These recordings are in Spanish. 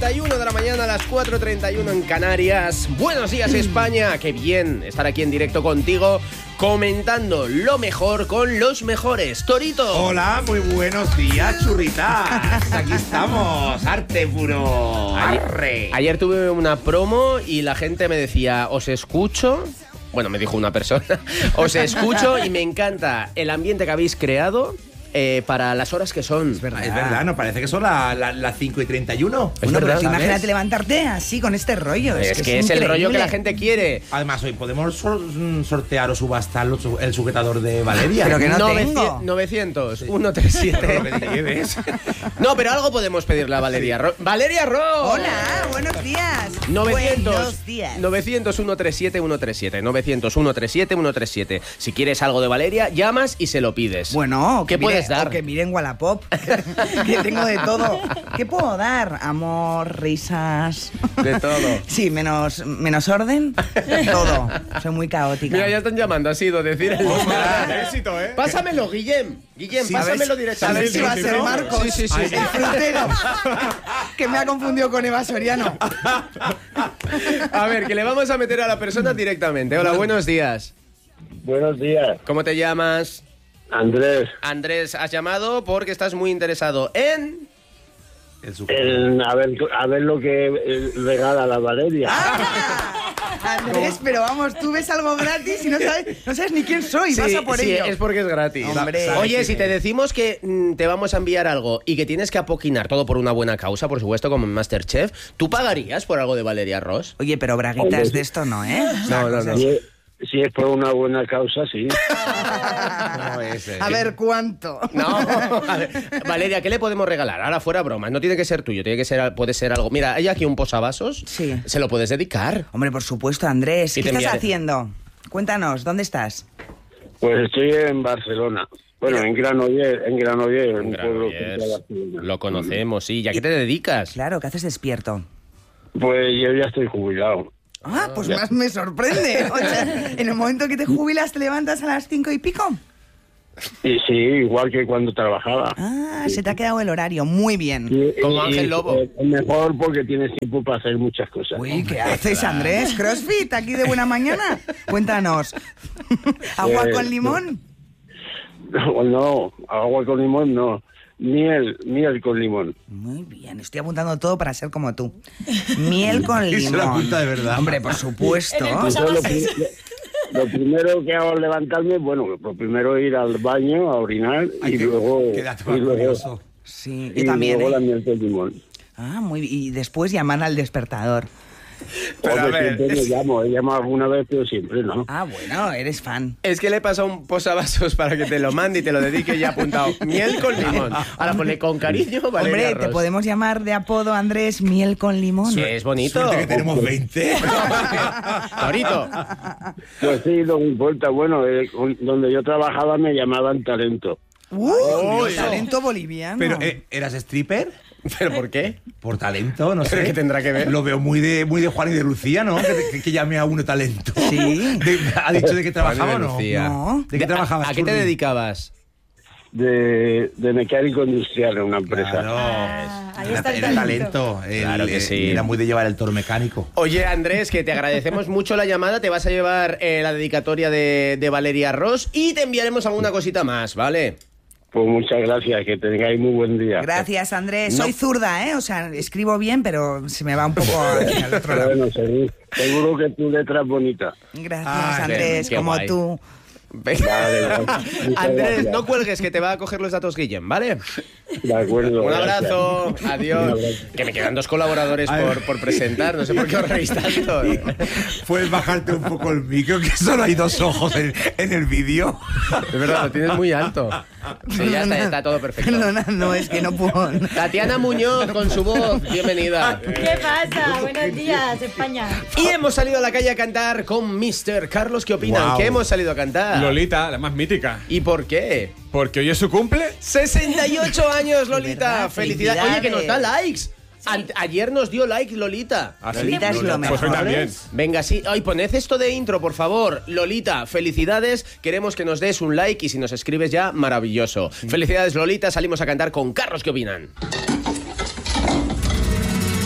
4:31 de la mañana, a las 4:31 en Canarias. Buenos días, España. Qué bien estar aquí en directo contigo, comentando lo mejor con los mejores. Torito. Hola, muy buenos días, churritas. Aquí estamos, arte puro. Arre. Ayer tuve una promo y la gente me decía, os escucho. Bueno, me dijo una persona, os escucho y me encanta el ambiente que habéis creado. Para las horas que son. Es verdad, no parece que son las 5:31. Bueno, verdad, pero imagínate levantarte así con este rollo. Es que es el rollo que la gente quiere. Además, hoy podemos sortear o subastar el sujetador de Valeria. Pero que no tengo. 900, 137. No, pero algo podemos pedirle a Valeria. Valeria Ro. Hola, buenos días. 900, Buenos días. 900 137 137. 900 137 137. Si quieres algo de Valeria, llamas y se lo pides. Bueno, ¿qué puedes dar? O que miren Wallapop, que tengo de todo. ¿Qué puedo dar? Amor, risas. De todo. Sí, menos orden. Todo. Soy muy caótica. Mira, ya están llamando, ha sido decir el éxito, ¿eh? Pásamelo, Guillem. Guillem, Sí, pásamelo a directamente. ver si va a ser Marcos. Sí. El frutero. Que me ha confundido con Eva Soriano. A ver, que le vamos a meter a la persona directamente. Hola, buenos días. Buenos días, ¿Cómo te llamas? Andrés. Andrés, has llamado porque estás muy interesado en... A ver lo que regala la Valeria. Andrés, pero vamos, tú ves algo gratis y no sabes ni quién soy. Vas a por sí, ello. es porque es gratis. Hombre. Oye, si te decimos que te vamos a enviar algo y que tienes que apoquinar todo por una buena causa, por supuesto, como en Masterchef, ¿tú pagarías por algo de Valeria Ross? Oye, pero braguitas de esto no, ¿eh? No. Si es por una buena causa, sí. A ver, ¿cuánto? No, a ver, Valeria, ¿qué le podemos regalar? Ahora fuera bromas, no tiene que ser tuyo, puede ser algo. Mira, hay aquí un posavasos, Sí. se lo puedes dedicar. Hombre, por supuesto, Andrés. Y ¿Qué te estás enviaré. haciendo? Cuéntanos, ¿dónde estás? Pues estoy en Barcelona. Bueno, en Granollers, un pueblo Granollers, cerca de Barcelona. lo conocemos, sí. ¿Y a qué te dedicas? Claro, ¿qué haces despierto? Pues yo ya estoy jubilado. Ah, pues más me sorprende. O sea, en el momento que te jubilas, ¿te levantas a las 5 y pico? Y sí, igual que cuando trabajaba. Ah, se te ha quedado el horario. Muy bien. Como Ángel Lobo. Es mejor porque tienes tiempo para hacer muchas cosas. Uy, ¿qué haces, Andrés? ¿Crossfit aquí de buena mañana? Cuéntanos. ¿Agua con limón? No, agua con limón no. Miel con limón. Muy bien, estoy apuntando todo para ser como tú. Miel con Y limón. se lo apunta de verdad. Hombre, por supuesto. Lo primero que hago al levantarme, lo primero es ir al baño a orinar y luego Sí, y yo también. luego la miel con limón. Ah, muy bien. Y después llaman al despertador. Pero a ver, Siempre me llamo, he llamado alguna vez, pero siempre no. Ah, bueno, eres fan. Es que le he pasado un posavasos para que te lo mande y te lo dedique y ya apuntado. Miel con limón. Ahora ponle con cariño, Valeria Hombre, te Ross. podemos llamar de apodo, Andrés, miel con limón. Sí, es bonito. Suerte que tenemos 20. Torito. Pues sí, no me importa. Bueno, donde yo trabajaba me llamaban talento. Dios, talento boliviano. Pero, ¿eras stripper? ¿Pero por qué? Por talento, no sé. ¿Pero qué tendrá que ver? Lo veo muy de Juan y de Lucía, ¿no? Que llame a uno talento. Sí. ¿Ha dicho de qué trabajaba o no? Lucía. No. ¿De qué trabajabas, ¿A qué te Churri? dedicabas? De mecánico industrial en una empresa. Claro. ahí está el Era talento. Claro que sí. Era muy de llevar el toro mecánico. Oye, Andrés, que te agradecemos mucho la llamada. Te vas a llevar la dedicatoria de Valeria Ross y te enviaremos alguna cosita más, ¿vale? Pues muchas gracias, que tengáis muy buen día. Gracias, Andrés. No. Soy zurda, ¿eh? O sea, escribo bien, pero se me va un poco hacia el otro lado. Bueno, seguro que tu letra es bonita. Gracias, Ah, Andrés, qué como guay. tú. Venga. Vale, muchas Andrés, gracias. no cuelgues, que te va a coger los datos Guillem, ¿vale? De acuerdo. Un gracias. abrazo, adiós. Un abrazo. Que me quedan 2 colaboradores por presentar, no sé por qué os reís tanto. Puedes bajarte un poco el micro, que solo hay 2 ojos en el vídeo. Es verdad, lo tienes muy alto. Sí, ya está todo perfecto. Perdona, no, es que no puedo. Tatiana Muñoz con su voz, bienvenida. ¿Qué pasa? Buenos días, España. Y hemos salido a la calle a cantar con Mr. Carlos. ¿Qué opinan? Wow. ¿Qué hemos salido a cantar? Lolita, la más mítica. ¿Y por qué? Porque hoy es su cumple. 68 años, Lolita. verdad, Felicidades. Oye, que nos da felicidades. likes. Ayer nos dio like Lolita. ¿Ah, sí? Lolita es lo mejor. Pues hoy también. Venga, sí. Ay, poned esto de intro, por favor. Lolita, felicidades. Queremos que nos des un like y si nos escribes ya, maravilloso. Felicidades, Lolita. Salimos a cantar con Carlos. ¿Qué opinan?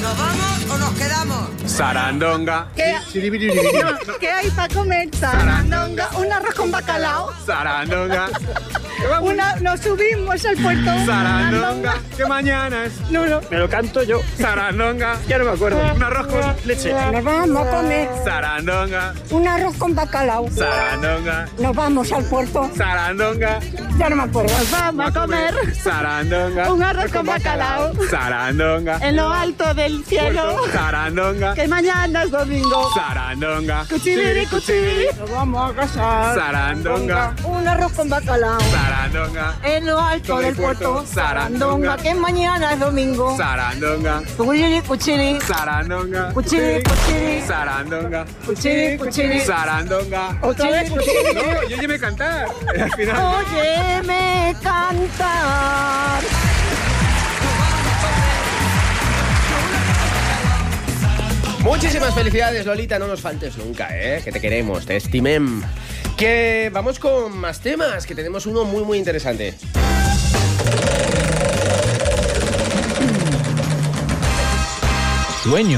¿Nos vamos o nos quedamos? Sarandonga. ¿Qué hay para comer? Sarandonga. Un arroz con bacalao. Sarandonga. Nos subimos al puerto. Sarandonga. Que mañana es. No. Me lo canto yo. Sarandonga. Ya no me acuerdo. Un arroz con leche. Nos vamos a comer Sarandonga. un arroz con bacalao. Sarandonga. Nos vamos al puerto. Sarandonga. Ya no me acuerdo. Nos vamos a comer Sarandonga. un arroz con bacalao. Sarandonga. En lo alto del cielo. Sarandonga. Que mañana es domingo. Sarandonga. Cuchilli, cuchilli. Nos vamos a casar. Sarandonga. Un arroz con bacalao. Sarandonga. En lo alto del puerto. Sarandonga. Que mañana es domingo. Sarandonga. Cuchilli, cuchilli. Sarandonga. Cuchilli, cuchilli. Sarandonga. Cuchilli, cuchilli. Sarandonga. Otra vez cuchilli. No, yo llevé a cantar. Al final. Óyeme cantar. Muchísimas felicidades, Lolita, no nos faltes nunca, que te queremos, te estimem. Que vamos con más temas, que tenemos uno muy, muy interesante. Sueño.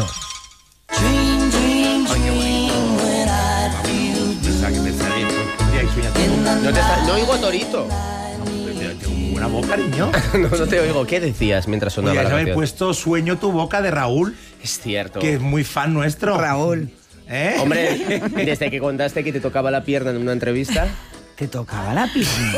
No oigo a Torito. Tengo buena boca, niño. No te oigo. ¿Qué decías mientras sonaba la Podrías haber canción? puesto Sueño tu boca de Raúl, Es cierto. que es muy fan nuestro. Raúl, Hombre, desde que contaste que te tocaba la pierna en una entrevista... ¿te tocaba la pierna?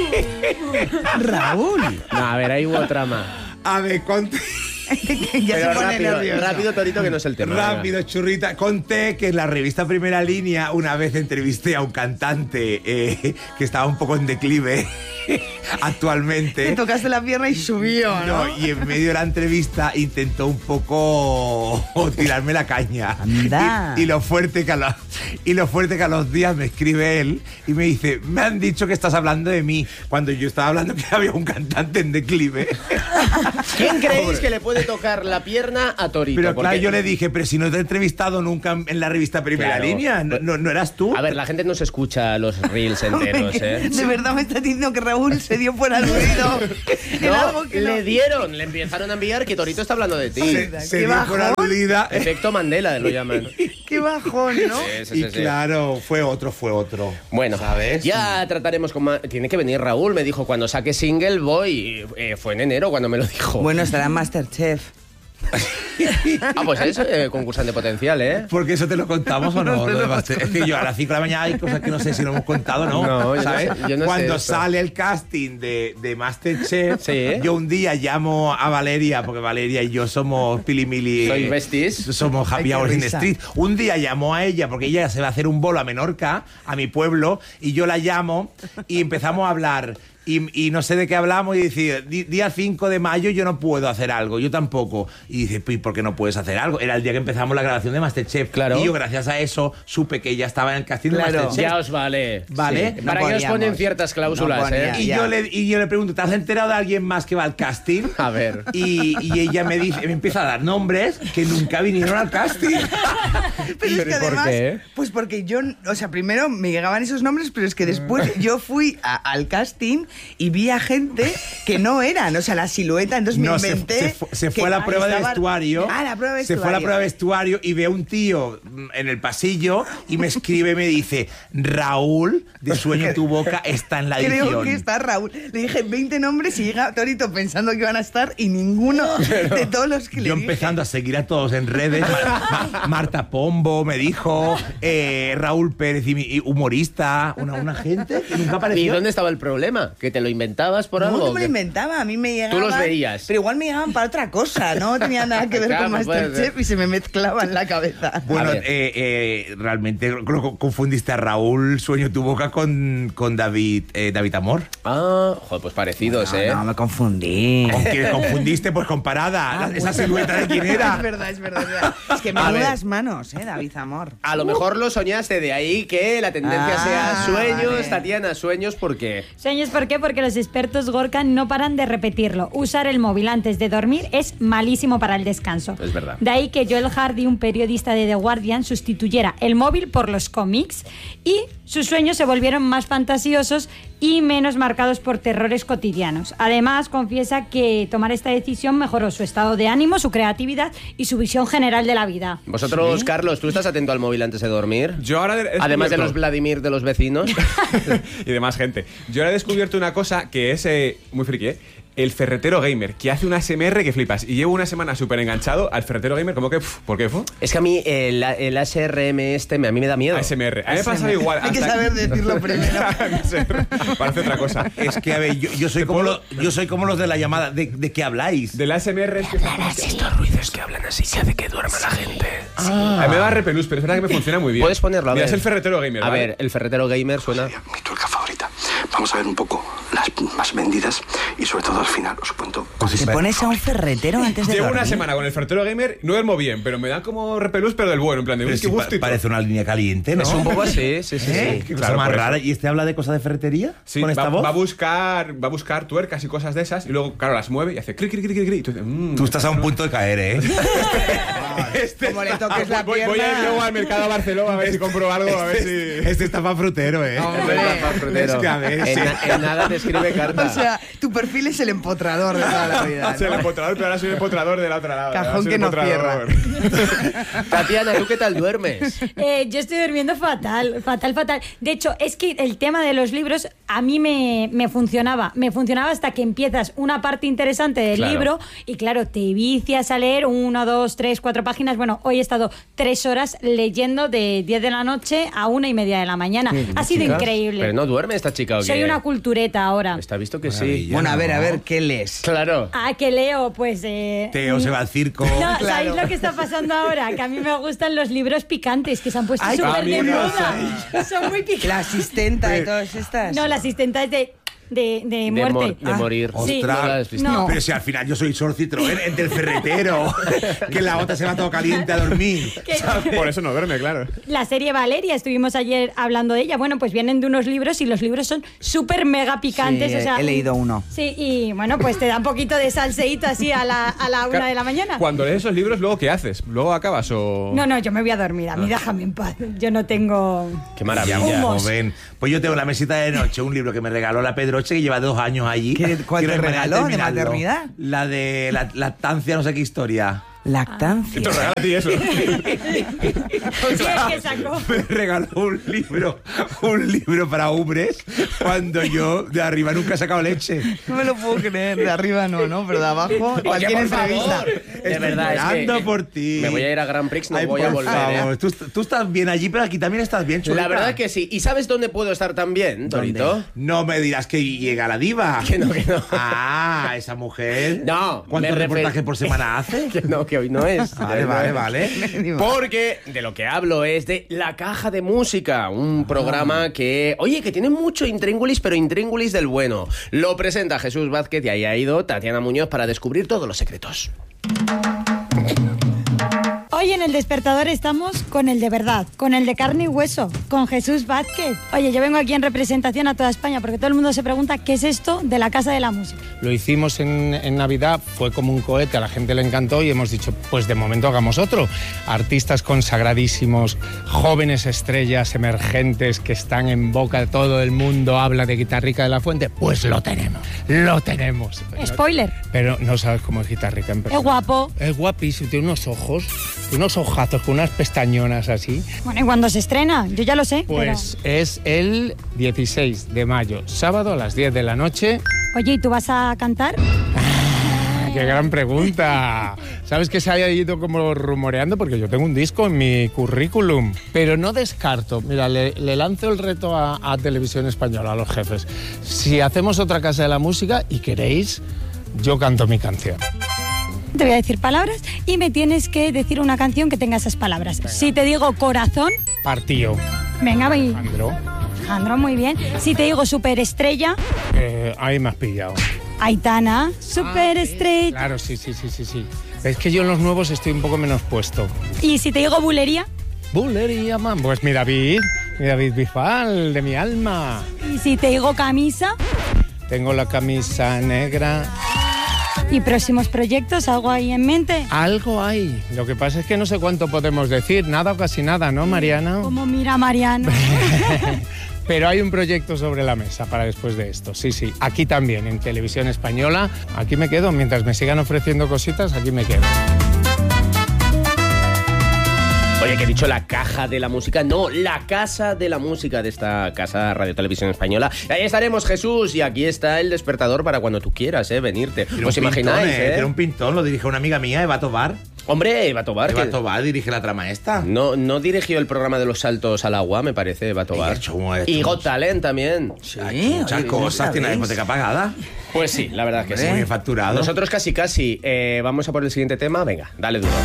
Raúl. No, a ver, ahí hubo trama. A ver, Que ya Pero se pone nervioso. rápido, Torito, que no es el tema. rápido, churrita. Conté que en la revista Primera Línea una vez entrevisté a un cantante que estaba un poco en declive actualmente. Te tocaste la pierna y subió, ¿no? No, y en medio de la entrevista intentó un poco tirarme la caña. Anda. Y lo fuerte que a los días me escribe él y me dice, me han dicho que estás hablando de mí, cuando yo estaba hablando que había un cantante en declive. ¿Quién creéis que le puede tocar la pierna a Torito? Pero claro, Porque- yo le dije, pero si no te he entrevistado nunca en la revista Primera Claro. Línea, ¿no eras tú? A ver, la gente no se escucha los reels enteros, De verdad me está diciendo que Raúl se dio por aludido en No, algo que no. le empezaron a enviar que Torito está hablando de ti. Se qué dio por bajón. aludida. Efecto Mandela lo llaman. Qué bajón, ¿no? Y claro, fue otro. Bueno, ¿Sabes? ya trataremos con más... Tiene que venir Raúl, me dijo, cuando saque single voy. Fue en enero cuando me lo dijo. Bueno, estará en Masterchef. Ah, pues es concursante potencial, ¿eh? Porque eso te lo contamos o no. No te lo Es que yo a las 5 de la mañana hay cosas que no sé si lo hemos contado, ¿no? No, yo no ¿sabes? sé- yo no sé Cuando eso. sale el casting de Masterchef, Sí. yo un día llamo a Valeria, porque Valeria y yo somos pilimili. ¿Sois besties? Somos Ay, happy qué hours in the risa. street. Un día llamó a ella, porque ella se va a hacer un bolo a Menorca, a mi pueblo, y yo la llamo y empezamos a hablar. Y no sé de qué hablamos y dice, día 5 de mayo yo no puedo hacer algo, yo tampoco. Y dice, pues ¿por qué no puedes hacer algo? Era el día que empezamos la grabación de Masterchef. Claro. Y yo gracias a eso supe que ella estaba en el casting Claro. de Masterchef. Ya os vale. Vale. Sí. No Para que os podíamos. ponen ciertas cláusulas, No ponía. ¿eh? Y Ya. yo le pregunto, ¿te has enterado de alguien más que va al casting? A ver. Y ella me dice, me empieza a dar nombres que nunca vinieron al casting. Pero es que ¿y por además, qué? pues porque yo, o sea, primero me llegaban esos nombres, pero es que después yo fui al casting y vi a gente que no eran, o sea, la silueta, entonces No, me se inventé. fue a la prueba de estaba- vestuario. Ah, la prueba de Se vestuario. fue a la prueba de vestuario y ve a un tío en el pasillo y me escribe y me dice, Raúl, de Sueño tu boca, está en la edición. Creo que está Raúl. Le dije 20 nombres y llega Torito pensando que iban a estar y ninguno de todos los que le Yo dije. empezando a seguir a todos en redes. Marta Pombo me dijo, Raúl Pérez, y humorista, una gente que nunca ¿Y apareció. dónde estaba el problema? ¿Que te lo inventabas por No, algo? no o me lo qué? inventaba, a mí me llegaban... Tú los veías. Pero igual me llegaban para otra cosa, no tenía nada que ver Claro, con puede Masterchef ser. y se me mezclaba en la cabeza. Bueno, A ver. realmente creo que confundiste a Raúl Sueño tu boca con David Amor. Ah, joder, pues parecidos, ¿eh? No, me confundí. ¿Con quién confundiste? Pues con Parada. Esa silueta de quién era. Es verdad, es verdad. Es verdad. Es que A ver. menudas manos, David Amor. A lo mejor lo soñaste, de ahí que la tendencia Ah, sea sueños, vale. Tatiana, sueños, ¿por qué? Sueños, ¿por qué? Porque los expertos Gorka no paran de repetirlo. Usar el móvil antes de dormir es malísimo para el descanso. Es verdad. De ahí que Joel Hardy, un periodista de The Guardian, sustituyera el móvil por los cómics y sus sueños se volvieron más fantasiosos y menos marcados por terrores cotidianos. Además, confiesa que tomar esta decisión mejoró su estado de ánimo, su creatividad y su visión general de la vida. Vosotros, Carlos, ¿tú estás atento al móvil antes de dormir? Yo ahora Además de los Vladimir de los vecinos. y demás gente. Yo ahora he descubierto una cosa que es muy friki, el ferretero gamer, que hace una SMR que flipas. Y llevo una semana súper enganchado al ferretero gamer, como que... ¿Por qué? Es que a mí el ASRM a mí me da miedo. ASMR. A mí me pasa igual. Hay que saber decirlo primero. No sé, parece otra cosa. Es que, a ver, yo soy como los de la llamada. ¿De qué habláis? Del ASMR es que... Estos ruidos que hablan así que hace que duerma la gente. A mí me da repelús, pero es verdad que me funciona muy bien. Puedes ponerlo, a ver. Mira, es el ferretero gamer, A ¿vale? ver, el ferretero gamer suena... Mi tuerca favorita. Vamos a ver un poco las más vendidas y sobre todo al final os cuento. ¿Te pones a un ferretero antes de Llevo dormir? una semana con el ferretero gamer, no duermo bien, pero me dan como repelús, pero del bueno, en plan de Pero qué si gustito. parece una línea caliente, ¿no? Es un poco así, sí. Qué cosa Claro, más por eso. rara. ¿Y este habla de cosas de ferretería? Sí, ¿Con esta voz? va a buscar tuercas y cosas de esas y luego, claro, las mueve y hace cri, cri, cri, cri, cri. Y tú dices, Tú estás a un punto de caer, ¿eh? Como le toques la voy a ir pierna. luego al mercado de Barcelona a ver si compro algo, a ver si... Este está para frutero, ¿eh? Es que a ver, sí. en nada te escribe carta. O sea, tu perfil es el empotrador de toda la vida, Sí, el ¿no? empotrador, pero ahora soy el empotrador del otro lado. Cajón Ahora soy que el no empotrador. Tatiana, ¿tú qué tal duermes? Yo estoy durmiendo fatal. De hecho, es que el tema de los libros a mí me funcionaba. Me funcionaba hasta que empiezas una parte interesante del Claro. libro y claro, te vicias a leer 1, 2, 3, 4 páginas. Bueno, hoy he estado 3 horas leyendo de 10 de la noche a 1:30 de la mañana. Ha sido Chicas, increíble. Pero no duerme esta chica, ¿o qué? Soy una cultureta ahora. Está visto que sí. Maravilla. Bueno, a No. ver, ¿qué lees? Claro. Ah, que leo, pues... Teo se va al circo. No, Claro. ¿sabéis lo que está pasando ahora? Que a mí me gustan los libros picantes, que se han puesto Ay, súper de mira, moda. Son muy picantes. La asistenta y todas estas. No, la asistenta es de muerte. De morir. Sí. No la has visto. No. Pero si al final yo soy Sor Citroën, entre el ferretero, que la otra se va todo caliente a dormir. Que- Por eso no duerme, claro. La serie Valeria, estuvimos ayer hablando de ella. Bueno, pues vienen de unos libros y los libros son súper mega picantes. Sí, o sea, he leído uno. Sí, y bueno, pues te da un poquito de salseíto así a la 1 de la mañana. Cuando lees esos libros, ¿luego qué haces? ¿Luego acabas o...? No, yo me voy a dormir. A mí déjame en paz. Yo no tengo... Qué maravilla. Humos. Joven. Pues yo tengo en la mesita de noche un libro que me regaló la Pedroche, que lleva 2 años allí. ¿Cuál te Quiero regaló? ¿De terminarlo. maternidad? La de la lactancia, no sé qué historia. Lactancia. Te regala a ti eso. Sí, es que sacó. Me regaló un libro para hombres cuando yo de arriba nunca he sacado leche. No me lo puedo creer. De arriba no, pero de abajo. Cualquier por entrevista. favor. De Estoy verdad, es que llorando por ti. me voy a ir a Grand Prix, no Ay, voy a por volver. favor. Tú estás bien allí, pero aquí también estás bien, chulita. La verdad que sí. ¿Y sabes dónde puedo estar también, Torito? No me dirás que llega la diva. Que no, que no. Ah, esa mujer. No, ¿Cuántos me reportajes por semana hace? Que no, que hoy no es. Vale. Porque de lo que hablo es de La Caja de Música, un programa que, oye, que tiene mucho intríngulis, pero intríngulis del bueno. Lo presenta Jesús Vázquez y ahí ha ido Tatiana Muñoz para descubrir todos los secretos. Hoy en El Despertador estamos con el de verdad, con el de carne y hueso, con Jesús Vázquez. Oye, yo vengo aquí en representación a toda España porque todo el mundo se pregunta qué es esto de la Casa de la Música. Lo hicimos en Navidad, fue como un cohete, a la gente le encantó y hemos dicho, pues de momento hagamos otro. Artistas consagradísimos, jóvenes estrellas emergentes que están en boca de todo el mundo, habla de Guitarrica de la Fuente, pues lo tenemos. Spoiler, Pero no sabes cómo es Guitarrica en es persona. guapo. Es guapísimo, tiene unos ojos, unos ojazos con unas pestañonas así. Bueno, ¿y cuándo se estrena? Yo ya lo sé, Pues es el 16 de mayo, sábado a las 10 de la noche. pero... Oye, ¿y tú vas a cantar? ¡Qué gran pregunta! ¿Sabes que se haya ido como rumoreando? Porque yo tengo un disco en mi currículum. Pero no descarto. Mira, le lanzo el reto a Televisión Española, a los jefes. Si hacemos otra Casa de la Música y queréis, yo canto mi canción. Te voy a decir palabras y me tienes que decir una canción que tenga esas palabras. Venga. Si te digo corazón, Partío. venga, voy. Alejandro, Alejandro, muy bien. Si te digo superestrella, ahí me has pillado. Aitana, superestrella. Claro, sí. Es que yo en los nuevos estoy un poco menos puesto. Y si te digo bulería, Bulería, man. Pues mi David Bisbal, de mi alma. y si te digo camisa, Tengo la camisa negra. y próximos proyectos, ¿algo ahí en mente? Algo hay. Lo que pasa es que no sé cuánto podemos decir. Nada o casi nada, ¿no, Mariana? Como mira Mariano. Pero hay un proyecto sobre la mesa para después de esto. Sí, aquí también, en Televisión Española. Aquí me quedo, mientras me sigan ofreciendo cositas, aquí me quedo. Oye, que he dicho la caja de la música, no, la casa de la música de esta casa Radio Televisión Española. Y ahí estaremos, Jesús, y aquí está el despertador para cuando tú quieras, venirte. ¿Os imagináis? Tiene un pintón, lo dirige una amiga mía, Eva Tobar. Hombre, Eva Tobar. Eva Tobar dirige la trama esta. No dirigió el programa de los saltos al agua, me parece, Eva Tobar. Y Got Talent también. Sí, muchas cosas, tiene la hipoteca pagada. Pues sí, la verdad que sí. Muy bien facturado. Nosotros casi. Vamos a por el siguiente tema. Venga, dale duro.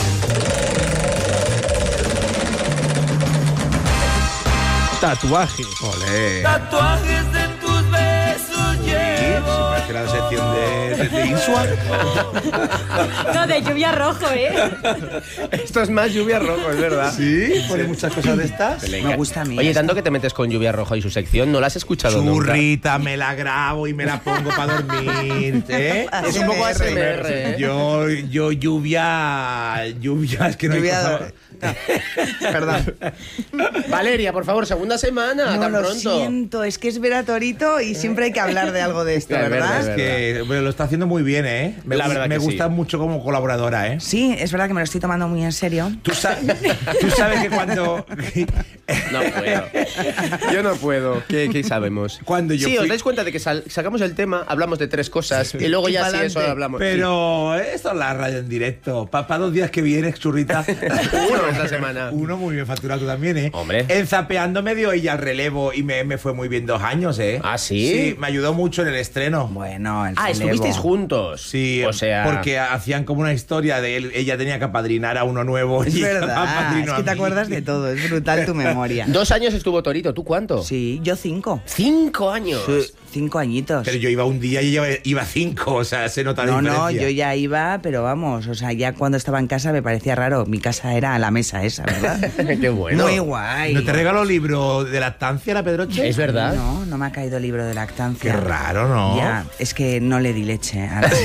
Tatuajes. Olé. Tatuajes de tus besos llevo. Se parece la sección de Insua. No, de lluvia rojo, Esto es más lluvia rojo, es verdad. Sí, pone muchas cosas de estas. Me gusta a mí. Oye, tanto que te metes con lluvia roja y su sección, ¿no la has escuchado nunca? Churrita, me la grabo y me la pongo para dormir. Es un poco ASMR. Yo lluvia, es que no hay cosa. Perdón. Valeria, por favor, segunda semana, No, tan lo pronto. siento, es que es ver a Torito y siempre hay que hablar de algo de esto, Es ¿verdad? verdad. Es que lo está haciendo muy bien, ¿eh? Me gusta mucho como colaboradora, ¿eh? Sí, es verdad que me lo estoy tomando muy en serio. Tú sabes que cuando... No puedo. Yo no puedo. ¿Qué sabemos? Cuando yo sí, fui- os dais cuenta de que sacamos el tema, hablamos de 3 cosas y luego Y ya sí pa'lante. eso hablamos. Pero esto es la radio en directo. Para 2 días que vienes, churrita. Uno esta semana. Uno muy bien facturado tú también, ¿eh? Hombre. En Zapeando me dio ella el relevo y me fue muy bien 2 años, ¿eh? ¿Ah, sí? Sí, me ayudó mucho en el estreno. Bueno, el Estuvisteis juntos. Sí, o sea, porque hacían como una historia de él. Ella tenía que apadrinar a uno nuevo. Es y ella me verdad, apadrinó es a que te mí. acuerdas de todo, es brutal tu memoria. 2 años estuvo Torito, ¿tú cuánto? Sí, yo 5. 5 años. Sí, 5 añitos. Pero yo iba un día y ella iba 5, o sea, se nota la No, diferencia. yo ya iba, pero vamos, o sea, ya cuando estaba en casa me parecía raro. Mi casa era la mesa esa, ¿verdad? Qué bueno. Muy guay. ¿No te regaló libro de lactancia, la Pedroche? Es verdad. No me ha caído libro de lactancia. Qué raro, ¿no? Ya, es que no le di leche.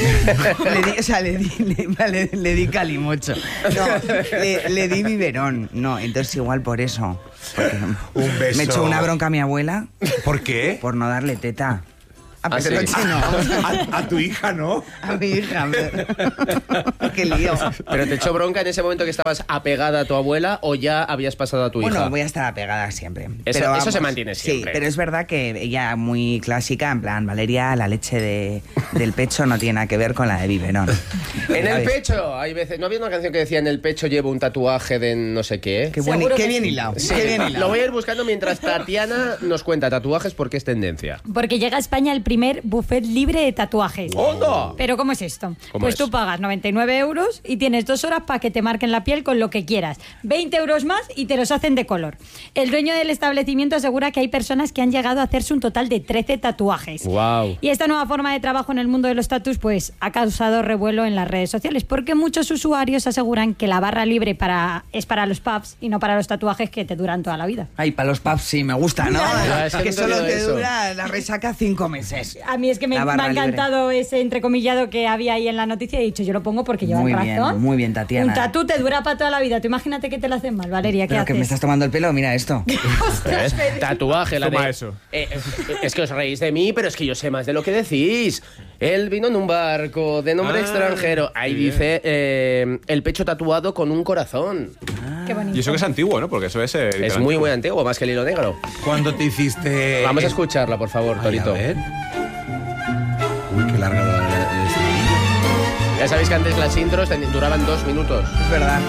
Le di calimocho. No, le di biberón. No, entonces igual por eso. Porque Un beso. me echó una bronca a mi abuela ¿Por qué? por no darle teta. A ¿Ah, sí? Pedroche no. A tu hija, ¿no? A mi hija. Qué lío. ¿Pero te echó bronca en ese momento que estabas apegada a tu abuela o ya habías pasado a tu hija? Bueno, voy a estar apegada siempre. Eso Pero se mantiene siempre. Sí, pero es verdad que ella muy clásica, en plan, Valeria, la leche del pecho no tiene nada que ver con la de biberón. En el ¿Sabes? pecho, hay veces. ¿No había una canción que decía en el pecho llevo un tatuaje de no sé qué? Qué Seguro que bien sí. hilado. Sí, Qué bien hilado. lo voy a ir buscando mientras Tatiana nos cuenta tatuajes porque es tendencia. Porque llega a España el primer buffet libre de tatuajes. ¡Onda! ¿Pero cómo es esto? ¿Cómo Pues es? tú pagas 99 euros y tienes 2 horas para que te marquen la piel con lo que quieras. 20 euros más y te los hacen de color. El dueño del establecimiento asegura que hay personas que han llegado a hacerse un total de 13 tatuajes. Guau. Y esta nueva forma de trabajo en el mundo de los tatus pues ha causado revuelo en las redes sociales porque muchos usuarios aseguran que la barra libre es para los pubs y no para los tatuajes que te duran toda la vida. Ay, para los pubs sí, me gusta, ¿no? Ya, es que que no te solo digo te eso. dura la resaca 5 meses. A mí es que me La ha barra libre. encantado ese entrecomillado que había ahí en la noticia y he dicho, yo lo pongo porque llevan Muy razón. bien, Tatiana. Un tatú te dura para toda la vida. Tú imagínate que te lo hacen mal, Valeria, ¿qué Pero haces? que me estás tomando el pelo, mira esto. Ostras, Fede. Tatuaje, la Toma de... eso. Es que os reís de mí, pero es que yo sé más de lo que decís. Él vino en un barco de nombre extranjero. Ahí dice el pecho tatuado con un corazón. Qué bonito. Y eso que es antiguo, ¿no? Porque eso es... Es muy, muy antiguo, más que el hilo negro. ¿Cuándo te hiciste...? Vamos a escucharla, por favor, Ay, Torito. a ver. Uy, qué larga el estribillo. Ya sabéis que antes las intros duraban 2 minutos. Es verdad.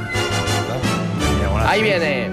Ahí viene.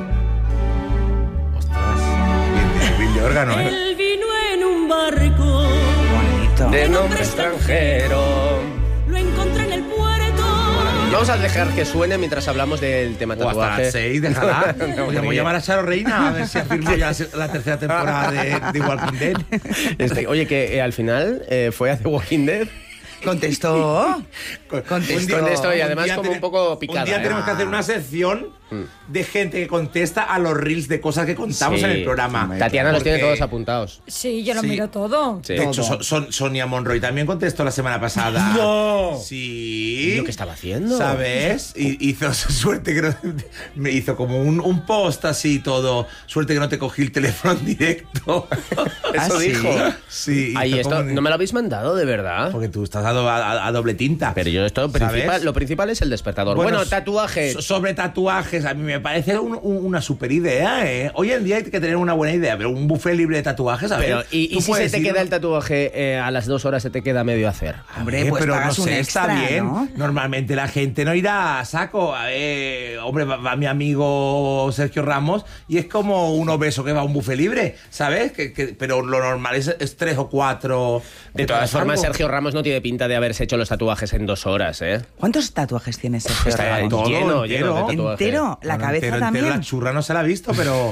Bien de órgano, ¿eh? Él vino en un barco, Bonito. De nombre extranjero. lo encontré en el puerto. Vamos a dejar que suene mientras hablamos del tema O hasta tatuaje. las 6, déjala. No, Podríamos muy llamar a Charo Reina a ver si afirma ya la tercera temporada de Walking Dead. Oye, que al final fue a The Walking Dead. Contestó. Contestó y además como un poco picada. Un día tenemos que hacer una sección de gente que contesta a los reels de cosas que contamos en el programa. Tatiana los tiene todos apuntados. Sí, yo lo miro todo. Sí. De hecho, Sonia Monroy también contestó la semana pasada. ¡No! Sí. ¿Y lo que estaba haciendo? ¿Sabes? Y hizo suerte que no, me hizo como un post así todo. Suerte que no te cogí el teléfono en directo. Eso dijo. Sí. Ahí esto, ¿no me lo habéis mandado de verdad? Porque tú estás a doble tinta. Pero yo esto lo principal es el despertador. Bueno, tatuajes. Sobre tatuajes, a mí me parece una super idea, ¿eh? Hoy en día hay que tener una buena idea, pero un buffet libre de tatuajes, ¿sabes? Pero, ¿y si se te queda el tatuaje a las 2 horas, se te queda medio hacer? Hombre, pues pero pagas no sé, un extra, está bien. ¿no? Normalmente la gente no irá a saco. Hombre, va mi amigo Sergio Ramos y es como un obeso que va a un buffet libre, ¿sabes? Pero lo normal es 3 o 4. De todas formas, Sergio Ramos no tiene pinta de haberse hecho los tatuajes en 2 horas, ¿eh? ¿Cuántos tatuajes tiene Sergio Está Ramos? todo lleno de tatuajes. ¿Entero? ¿La cabeza también? La churra no se la ha visto, pero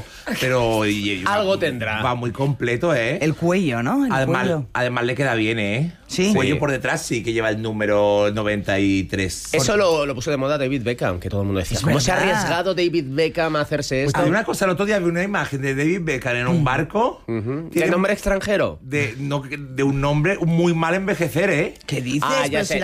algo tendrá. Va muy completo, ¿eh? El cuello, ¿no? Además le queda bien, ¿eh? Sí. Cuello por detrás sí que lleva el número 93. Eso lo puso de moda David Beckham, que todo el mundo decía, ¿cómo se ha arriesgado David Beckham a hacerse esto? Pues una cosa, el otro día vi una imagen de David Beckham en un barco. ¿De nombre extranjero? De un nombre muy mal envejecer, ¿eh? ¿Qué dices? Ya sé,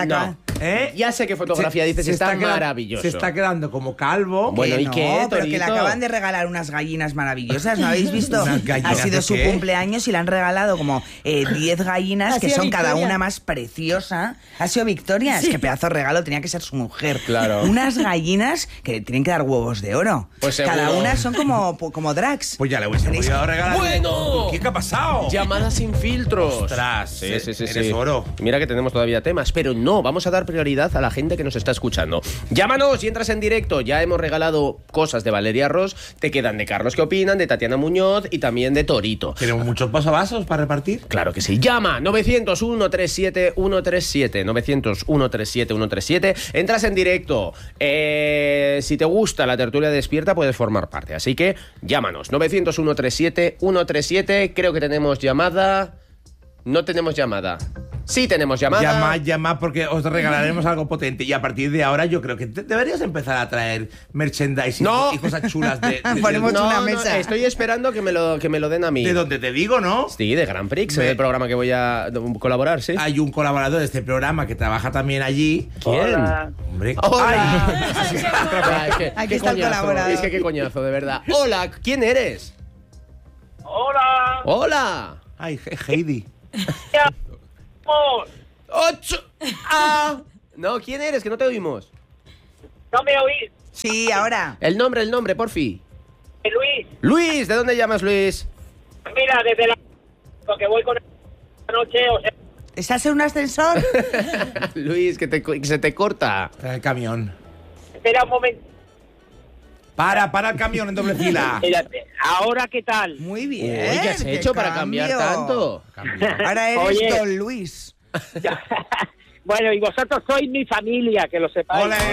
ya sé qué fotografía dices, está maravilloso. Se está quedando como calvo. Bueno, ¿y qué, pero que le acaban de regalar unas gallinas maravillosas, ¿no habéis visto? Ha sido su cumpleaños y le han regalado como 10 gallinas que son cada una más preciosa. Ha sido Victoria, es que pedazo de regalo tenía que ser su mujer. Claro. Unas gallinas que tienen que dar huevos de oro. Pues cada seguro. una son como drags. Pues ya le hubiese podido regalar. ¡Bueno! ¿Qué ha pasado? Llamadas sin filtros. Ostras, Sí. eres oro. Mira que tenemos todavía temas, pero no, vamos a dar prioridad a la gente que nos está escuchando. Llámanos y entras en directo. Ya hemos regalado cosas de Valeria Ross, te quedan de Carlos ¿Qué opinan?, de Tatiana Muñoz y también de Torito. ¿Tenemos muchos pasovasos para repartir? Claro que sí. Llama 900-137-137. 900-137-137. Entras en directo. Si te gusta la tertulia despierta, puedes formar parte. Así que llámanos. 900-137-137. Creo que tenemos llamada. No tenemos llamada. Sí tenemos llamada. Llama porque os regalaremos algo potente. Y a partir de ahora yo creo que deberías empezar a traer merchandising y cosas chulas de Ponemos una mesa. Estoy esperando que me lo den a mí. De donde te digo, ¿no? Sí, de Grand Prix, el programa que voy a colaborar, sí. Hay un colaborador de este programa que trabaja también allí. ¿Quién? Hola. Hombre. Hola. Aquí está el colaborador. Es que qué coñazo, de verdad. Hola, ¿quién eres? Hola. Hola. Ay, Heidi. 8. No, ¿quién eres? Que no te oímos. ¿No me oís? Sí, ahora. El nombre, porfi. Luis. Luis, ¿de dónde llamas, Luis? Mira, desde porque voy con la noche, o sea... ¿Estás en un ascensor? Luis, que se te corta. Para el camión. Espera un momento. Para el camión en doble fila. Espérate. ¿Ahora qué tal? Muy bien. Uy, ¿qué has hecho para cambiar tanto? Ahora eres Oye. Don Luis. Bueno, y vosotros sois mi familia, que lo sepáis. ¡Ole!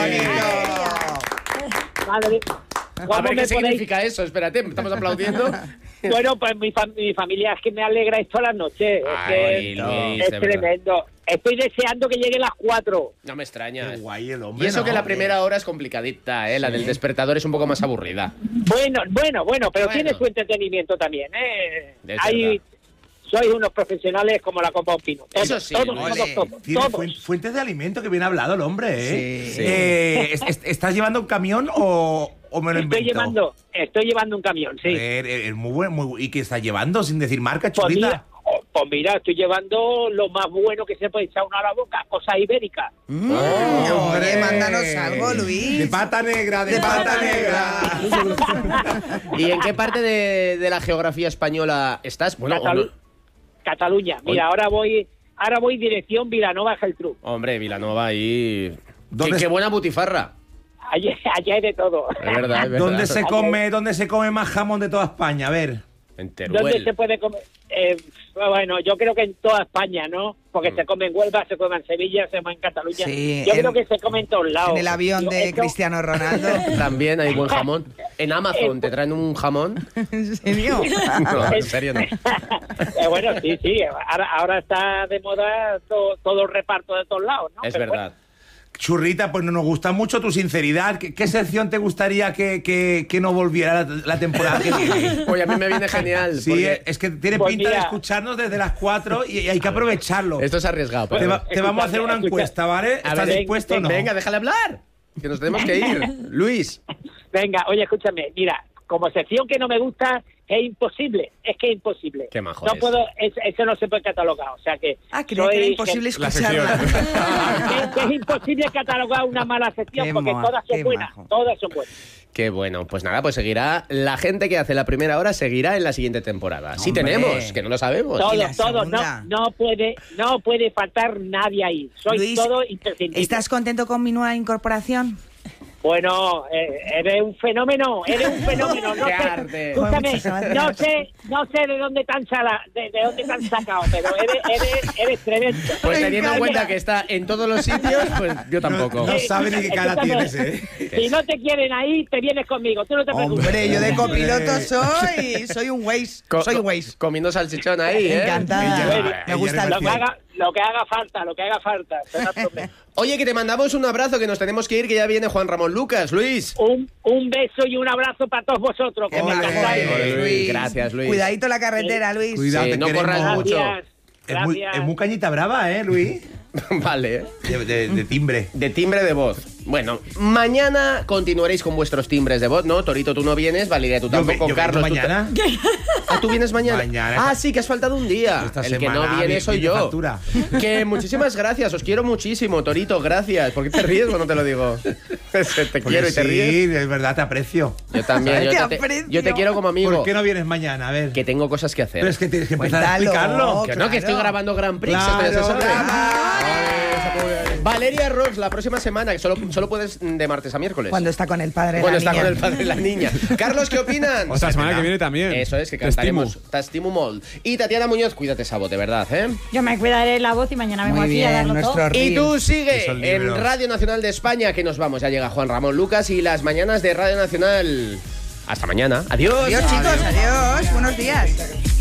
Madre, A ver, ¿qué significa eso? Espérate, estamos aplaudiendo. Bueno, pues mi familia es que me alegra esto a las noches. Ay, Luis, es de tremendo. Estoy deseando que lleguen las 4. No me extraña. Qué guay el hombre. Y eso ¿no? que la primera hora es complicadita, ¿eh? La del despertador es un poco más aburrida. Bueno, pero Bueno. tiene su entretenimiento también, ¿eh? Es Hay... verdad. Sois unos profesionales como la copa un pino. Eso sí, todos, Luis. Tiene todos. fuentes de alimento, que bien hablado el hombre, ¿eh? Sí. ¿Estás llevando un camión o me lo invento? Estoy llevando un camión, sí. Es muy bueno. ¿Y qué estás llevando? Sin decir marca, Pues chulita. mira, estoy llevando lo más bueno que se puede echar uno a la boca, cosas ibéricas. Oye, mándanos algo, Luis. De pata negra, de pata negra. ¿Y en qué parte de la geografía española estás? Bueno, Cataluña. Mira, ahora voy dirección Vilanova Geltrú. Hombre, Vilanova ahí... ¿Dónde Qué buena butifarra. Allá hay de todo. Es verdad, es verdad. ¿Dónde se come más jamón de toda España? A ver. En ¿Dónde Teruel. se puede comer? Bueno, yo creo que en toda España, ¿no? Porque se come en Huelva, se come en Sevilla, se come en Cataluña. Sí, yo creo que se come en todos lados. En el avión de Esto- Cristiano Ronaldo. También hay buen jamón. en Amazon te traen un jamón. ¿En serio? No, en serio no. Bueno, sí. Ahora está de moda todo el reparto de todos lados, ¿no? Es Pero verdad. Churrita, pues nos gusta mucho tu sinceridad. ¿Qué sección te gustaría que no volviera la temporada que viene? Oye, a mí me viene genial. Sí, porque es que tiene Pues pinta de mira. escucharnos desde las 4 y hay que aprovecharlo. esto es arriesgado. Te, Pero... te vamos a hacer una Escucha. encuesta, ¿vale? A ¿Estás ver, dispuesto o no? Venga, déjale hablar. Que nos tenemos que ir. Luis. Venga, oye, escúchame, mira, como sección que no me gusta, es imposible, es que es imposible. Qué majo No es. puedo, eso no se puede catalogar, o sea que... Creía que era imposible La escucharla. que es imposible catalogar una mala sección, Qué porque majo, todas son qué buenas, majo. todas son buenas. Qué bueno, pues nada, pues seguirá. La gente que hace la primera hora seguirá en la siguiente temporada. Sí Hombre. tenemos, que no lo sabemos. ¿Y la Todo, segunda? no puede faltar nadie ahí. Soy Luis, todo imprescindible. ¿estás contento con mi nueva incorporación? Bueno, eres un fenómeno. No Qué sé, arte. escúchame, Muchas gracias. no sé de dónde te han sacado, pero eres tremendo. Pues Me teniendo en encanta. cuenta que está en todos los sitios, pues yo tampoco. No sabe ni qué cara Escúchame, tienes, Si no te quieren ahí, te vienes conmigo. Tú no te preocupes. Hombre, yo de Hombre. copiloto soy un Waze. Soy un Waze. Comiendo salchichón ahí, ¿eh? Encantada. Ella- Me gusta ella el Lo que, recién- Waze. lo que haga falta. No hay problema. Oye, que te mandamos un abrazo, que nos tenemos que ir, que ya viene Juan Ramón Lucas. Luis. Un beso y un abrazo para todos vosotros. Que me Ole, encantáis. Luis. Gracias, Luis. Cuidadito la carretera, Luis. Cuidado, Sí, te no queremos. corras mucho. Gracias. Es muy cañita brava, Luis? Vale. De timbre. De timbre de voz. Bueno, mañana continuaréis con vuestros timbres de voz, ¿no? Torito, tú no vienes, Valeria, tú tampoco, yo Carlos. vengo tú mañana. Ah, ¿tú vienes mañana? Mañana. Ah, sí, que has faltado un día. Esta El que semana no viene soy viene yo. factura. Que muchísimas gracias, os quiero muchísimo, Torito, gracias. ¿Por qué te ríes cuando te lo digo? Te quiero y te ríes. Sí, es verdad, te aprecio. Yo también, Te aprecio. yo te quiero como amigo. ¿Por qué no vienes mañana? A ver. Que tengo cosas que hacer. Pero es que tienes que empezar a Cuéntalo. explicarlo. Que no, que estoy grabando Grand Prix, Claro, esto ya se sabe. claro. Valeria Ross, la próxima semana, que solo puedes de martes a miércoles. Cuando está con el padre de Cuando la está niña. con el padre de la niña. Carlos, ¿qué opinan? O sea, la semana que viene también. Eso es, que Te cantaremos. estimo. Te estimo molt. Y Tatiana Muñoz, cuídate esa voz, de verdad, ¿eh? Yo me cuidaré la voz y mañana vengo Muy aquí bien, a darlo nuestro todo. Y tú Esos sigue en libros. Radio Nacional de España, que nos vamos. Ya llega Juan Ramón Lucas y las mañanas de Radio Nacional. Hasta mañana. Adiós. Adiós, chicos, adiós. Buenos días.